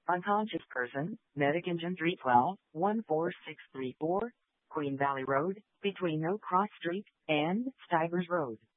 Unconscious person, Medic Engine 312, 14634, Queen Valley Road, between No Cross Street and Stivers Road.